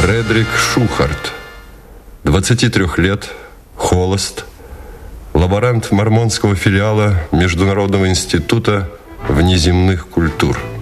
Фредрик Шухарт, 23 лет, холост, лаборант мормонского филиала Международного института внеземных культур.